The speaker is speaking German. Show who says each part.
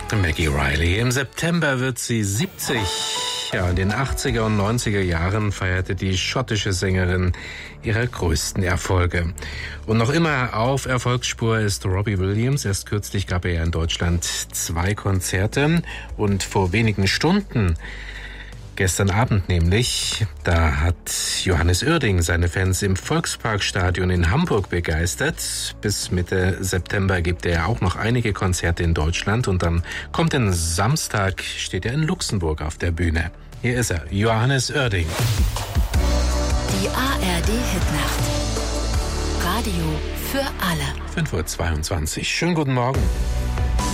Speaker 1: Maggie Reilly. Im September wird sie 70. Ja, in den 80er und 90er Jahren feierte die schottische Sängerin ihre größten Erfolge. Und noch immer auf Erfolgsspur ist Robbie Williams. Erst kürzlich gab er ja in Deutschland 2 Konzerte. Und vor wenigen Stunden, gestern Abend nämlich, da hat Johannes Oerding seine Fans im Volksparkstadion in Hamburg begeistert. Bis Mitte September gibt er auch noch einige Konzerte in Deutschland und am kommenden Samstag steht er in Luxemburg auf der Bühne. Hier ist er, Johannes Oerding.
Speaker 2: Die ARD-Hitnacht. Radio für alle.
Speaker 1: 5:22 Uhr. Schönen guten Morgen.